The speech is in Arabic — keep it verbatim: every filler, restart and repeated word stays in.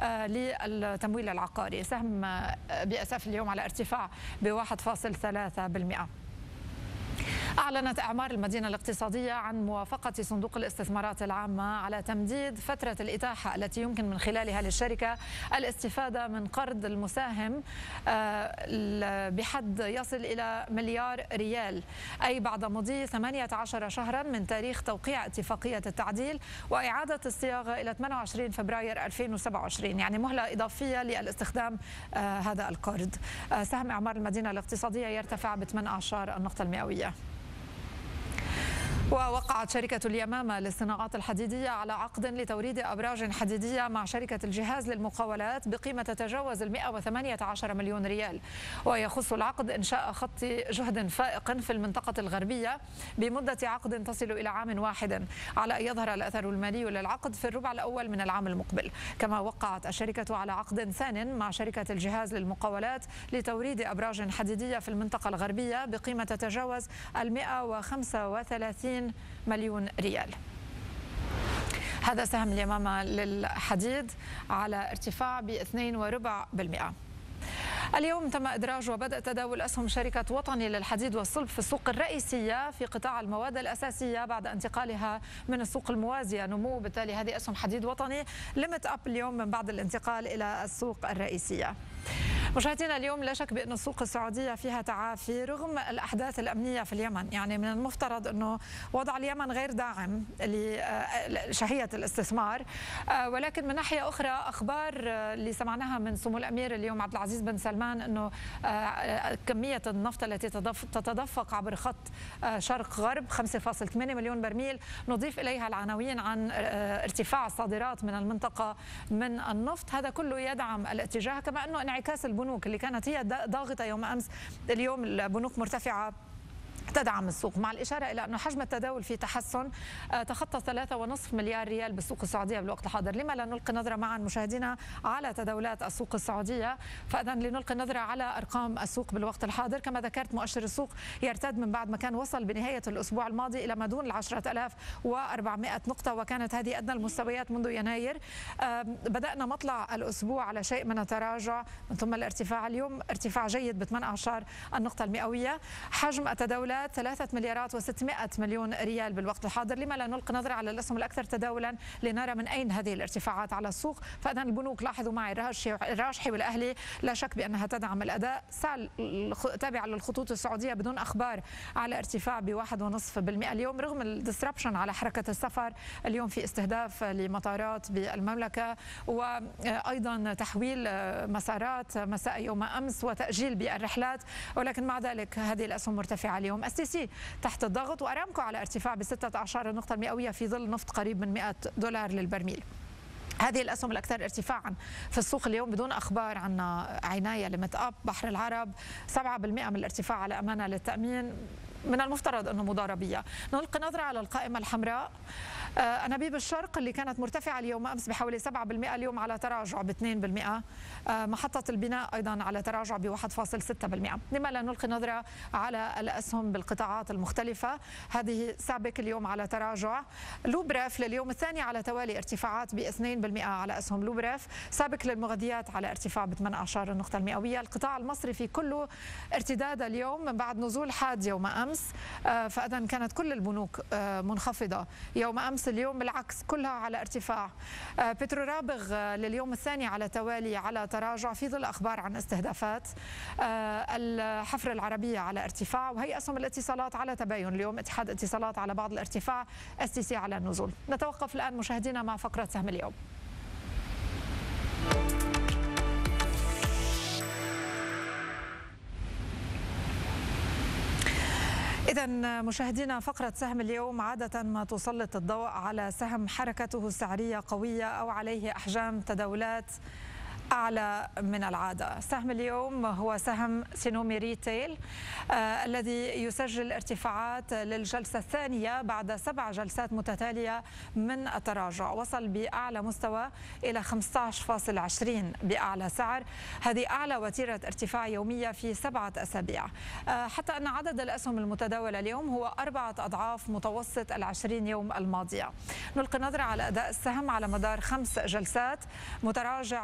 للتمويل العقاري. سهم بي اس اف اليوم على ارتفاع ب واحد فاصل ثلاثة بالمئة. أعلنت أعمار المدينة الاقتصادية عن موافقة صندوق الاستثمارات العامة على تمديد فترة الإتاحة التي يمكن من خلالها للشركة الاستفادة من قرض المساهم بحد يصل إلى مليار ريال، أي بعد مضي ثمانية عشر شهرا من تاريخ توقيع اتفاقية التعديل وإعادة الصياغة إلى ثمانية وعشرين فبراير ألفين وسبعة وعشرين، يعني مهلة إضافية للاستخدام هذا القرض. سهم أعمار المدينة الاقتصادية يرتفع ب ثمانية عشر النقطة المئوية. ووقعت شركة اليمامة للصناعات الحديدية على عقد لتوريد أبراج حديدية مع شركة الجهاز للمقاولات بقيمة تتجاوز مئة وثمانية عشر مليون ريال، ويخص العقد إنشاء خط جهد فائق في المنطقة الغربية بمدة عقد تصل إلى عام واحد، على أن يظهر الأثر المالي للعقد في الربع الأول من العام المقبل. كما وقعت الشركة على عقد ثان مع شركة الجهاز للمقاولات لتوريد أبراج حديدية في المنطقة الغربية بقيمة تتجاوز مئة وخمسة وثلاثين مليون ريال. هذا سهم اليمامة للحديد على ارتفاع ب اثنين وربع بالمئة. اليوم تم إدراج وبدء تداول أسهم شركة وطني للحديد والصلب في السوق الرئيسية في قطاع المواد الأساسية بعد انتقالها من السوق الموازية نمو، بالتالي هذه أسهم حديد وطني ليمت أب اليوم من بعد الانتقال إلى السوق الرئيسية. مشاهدينا، اليوم لا شك بأن السوق السعودية فيها تعافي رغم الأحداث الأمنية في اليمن، يعني من المفترض أنه وضع اليمن غير داعم لشهية الاستثمار، ولكن من ناحية أخرى أخبار اللي سمعناها من سمو الأمير اليوم عبد العزيز بن سلمان أنه كمية النفط التي تتدفق عبر خط شرق غرب خمسة فاصلة ثمانية مليون برميل، نضيف إليها العناوين عن ارتفاع الصادرات من المنطقة من النفط، هذا كله يدعم الاتجاه. كما أنه انعكاس البنوك اللي كانت هي ضاغطة يوم أمس، اليوم البنوك مرتفعة تدعم السوق، مع الإشارة إلى أنه حجم التداول في تحسن تخطى ثلاثة ونصف مليار ريال بالسوق السعودية بالوقت الحاضر. لما لا نلقي نظرة معا مشاهدينا على تداولات السوق السعودية؟ فإذا لنلقي نظرة على أرقام السوق بالوقت الحاضر. كما ذكرت، مؤشر السوق يرتد من بعد ما كان وصل بنهاية الأسبوع الماضي إلى ما دون العشرة آلاف وأربعمائة نقطة، وكانت هذه أدنى المستويات منذ يناير. بدأنا مطلع الأسبوع على شيء من التراجع من ثم الارتفاع، اليوم ارتفاع جيد ب ثمانية عشر النقطة المئوية. حجم التداولات ثلاثة مليارات وستمائة مليون ريال بالوقت الحاضر. لما لا نلقي نظرة على الأسهم الأكثر تداولا لنرى من أين هذه الارتفاعات على السوق؟ فإذا البنوك، لاحظوا معي، الراجحي والأهلي لا شك بأنها تدعم الأداء. سال تابعة للخطوط السعودية بدون أخبار على ارتفاع بواحد ونصف بالمئة اليوم رغم الديسربشن على حركة السفر. اليوم في استهداف لمطارات بالمملكة، وأيضا تحويل مسارات مساء يوم أمس وتأجيل بالرحلات، ولكن مع ذلك هذه الأسهم مرتفعة اليوم. اس تي سي تحت الضغط، وأرامكو على ارتفاع ب ستة عشر النقطة المئوية في ظل نفط قريب من مئة دولار للبرميل. هذه الأسهم الأكثر ارتفاعا في السوق اليوم بدون أخبار عن عناية ليمت أب. بحر العرب سبعة بالمئة من الارتفاع على أمانة للتأمين، من المفترض أنه مضاربية. نلقي نظرة على القائمة الحمراء. أنابيب الشرق اللي كانت مرتفعة اليوم أمس بحوالي سبعة بالمئة اليوم على تراجع ب اثنين بالمئة. محطة البناء أيضا على تراجع ب واحد فاصل ستة بالمئة. لما لا نلقي نظرة على الأسهم بالقطاعات المختلفة. هذه سابك اليوم على تراجع. لوبريف لليوم الثاني على توالي ارتفاعات ب اثنين بالمئة على أسهم لوبريف. سابك للمغذيات على ارتفاع ب ثمانية عشر النقطة المئوية. القطاع المصري في كله ارتداد اليوم من بعد نزول حاد يوم أمس، فإذا كانت كل البنوك منخفضة يوم أمس، اليوم بالعكس كلها على ارتفاع. بترورابغ لليوم الثاني على توالي على تراجع في ظل أخبار عن استهدافات. الحفر العربية على ارتفاع، وهي أسهم الاتصالات على تباين اليوم. اتحاد اتصالات على بعض الارتفاع، اس تي سي على النزول. نتوقف الآن مشاهدينا مع فقرة سهم اليوم. إذا مشاهدينا، فقرة سهم اليوم عادة ما تسلط الضوء على سهم حركته السعرية قوية أو عليه أحجام تداولات أعلى من العادة. سهم اليوم هو سهم سينومي ريتيل آه الذي يسجل ارتفاعات للجلسة الثانية بعد سبع جلسات متتالية من التراجع. وصل بأعلى مستوى إلى خمسة عشر فاصلة عشرين بأعلى سعر، هذه أعلى وتيرة ارتفاع يومية في سبعة أسابيع. آه حتى أن عدد الأسهم المتداولة اليوم هو أربعة أضعاف متوسط العشرين يوم الماضية. نلقي نظرة على أداء السهم على مدار خمس جلسات متراجع